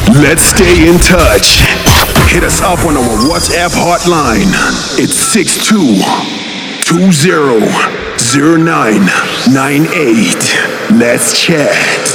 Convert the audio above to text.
Let's stay in touch. Hit us up on our WhatsApp hotline. It's 62200998. Let's chat.